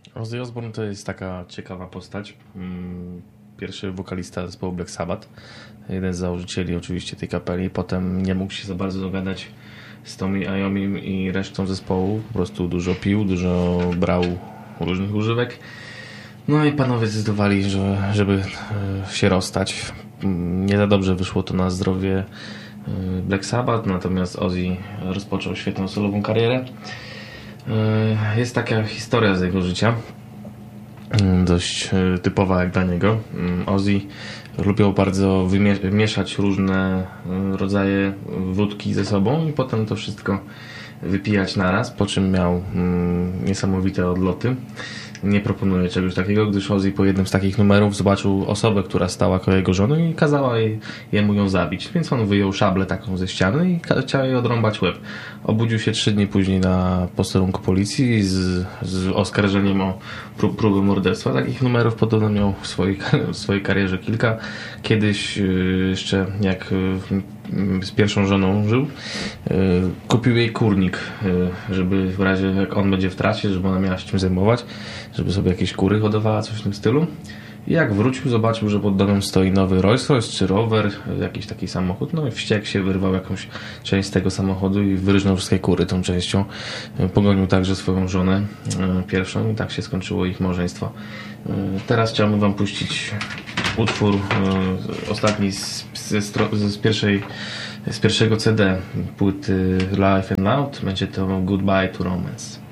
Ozzy Osbourne to jest taka ciekawa postać. Pierwszy wokalista zespołu Black Sabbath. Jeden z założycieli oczywiście tej kapeli. Potem nie mógł się za bardzo dogadać z Tommy Iommi i resztą zespołu. Po prostu dużo pił, dużo brał różnych używek. No i panowie zdecydowali, żeby się rozstać. Nie za dobrze wyszło to na zdrowie Black Sabbath, natomiast Ozzy rozpoczął świetną solową karierę. Jest taka historia z jego życia, dość typowa jak dla niego. Ozzy lubił bardzo mieszać różne rodzaje wódki ze sobą i potem to wszystko wypijać naraz, po czym miał niesamowite odloty. Nie proponuję czegoś takiego, gdyż Ozzy po jednym z takich numerów zobaczył osobę, która stała koło jego żony i kazała jemu ją zabić. Więc on wyjął szablę taką ze ściany i chciał jej odrąbać łeb. Obudził się 3 dni później na posterunku policji z oskarżeniem o próbę morderstwa. Takich numerów podobno miał w swojej karierze kilka. Kiedyś jeszcze jak z pierwszą żoną żył, kupił jej kurnik, żeby w razie jak on będzie w trasie, żeby ona miała się czym zajmować, żeby sobie jakieś kury hodowała, coś w tym stylu. I jak wrócił, zobaczył, że pod domem stoi nowy Rolls Royce czy rower, jakiś taki samochód. No i wściekł się, wyrwał jakąś część z tego samochodu i wyryżnął wszystkie kury tą częścią. Pogonił także swoją żonę pierwszą i tak się skończyło ich małżeństwo. Teraz chciałbym wam puścić utwór ostatni z pierwszego CD płyty Live and Loud. Będzie to Goodbye to Romance.